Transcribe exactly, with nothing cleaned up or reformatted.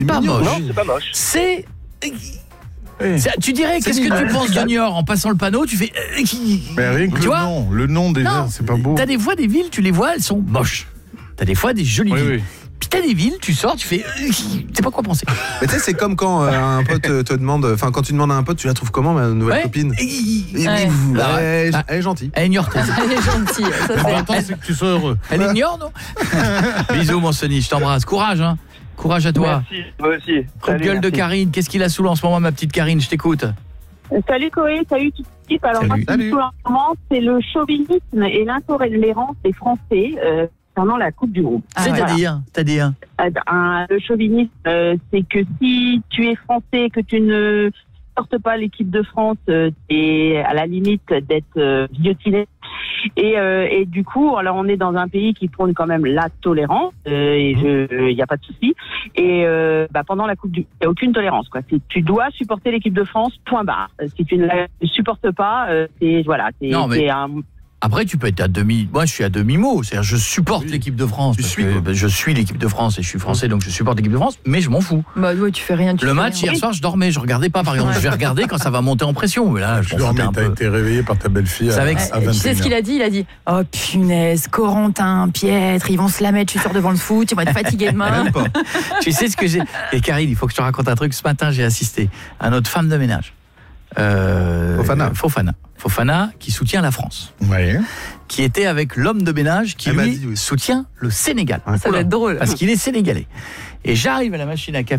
Pas moche. Non, c'est pas moche. C'est... Oui. C'est- Tu dirais, C'est qu'est-ce que tu mignon. penses Junior en passant le panneau, tu fais... Mais rien que tu le vois nom, le nom déjà, Non, c'est pas beau. T'as des fois des villes, tu les vois, elles sont moches. T'as des fois des jolies Oui, villes. oui. Puis t'as des villes, tu sors, tu fais... Tu sais pas quoi penser. Mais tu sais, c'est comme quand euh, un pote te, te demande, enfin quand tu demandes à un pote, tu la trouves comment ma nouvelle Ouais. copine? Et- Et- Ouais. Elle, Ah, est- ah. elle est gentille. Elle est niortaise. Elle est gentille. Ça, c'est... L'important, c'est que tu sois heureux. Elle est nior, non? Bisous, mon Sonny, je t'embrasse. Courage, hein. Courage à toi. Merci, moi aussi. Coup de Salut, gueule de merci. Karine. Qu'est-ce qu'il a sous en ce moment, ma petite Karine? Je t'écoute. Salut Coé, salut toute l'équipe. Alors Salut. moi, ce qui me saoule en ce moment, c'est le chauvinisme et l'intolérance des Français euh, concernant la Coupe du Monde. Ah, C'est-à-dire, c'est-à-dire. Euh, un- le chauvinisme, euh, c'est que si tu es français, que tu ne supportes pas l'équipe de France, euh, t'es à la limite d'être euh, guillotiné. Et, euh, et du coup, alors on est dans un pays qui prône quand même la tolérance, euh, et il n'y a pas de souci. Et euh, bah, pendant la Coupe du, il n'y a aucune tolérance, quoi. C'est, tu dois supporter l'équipe de France, point barre. Euh, Si tu ne la supportes pas, euh, c'est voilà, c'est, Non, mais- c'est un. Après, tu peux être à demi... Moi, je suis à demi-mot. C'est-à-dire, je supporte Oui. l'équipe de France. Tu parce suis, que, quoi. bah, je suis l'équipe de France et je suis français, donc je supporte l'équipe de France, mais je m'en fous. Bah ouais, tu fais rien. Tu Le fais match, rien. hier soir, je dormais. Je regardais pas, par exemple. Je vais regarder quand ça va monter en pression. Mais là, je Tu m'en dors, foutais mais un t'as peu. été réveillé par ta belle-fille C'est à, avec- à Eh, vingt et une tu sais ce qu'il heures. a dit? Il a dit oh punaise, Corentin, Pietre, ils vont se la mettre, je suis sûr, devant le foot, ils vont être fatigués demain. Même pas. Tu sais ce que j'ai... Et Karine, il faut que je te raconte un truc. Ce matin, j'ai assisté à notre femme de ménage. Euh, Fofana. Fofana. Fofana, qui soutient la France. Ouais. Qui était avec l'homme de ménage qui, Elle m'a lui, dit, oui. soutient le Sénégal. Ça va être drôle. Parce qu'il est sénégalais. Et j'arrive à la machine à café.